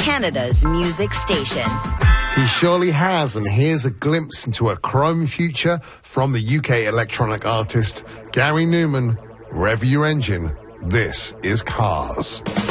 Canada's music station. He surely has, and here's a glimpse into a chrome future from the UK electronic artist Gary Newman. Rev your engine. This is Cars.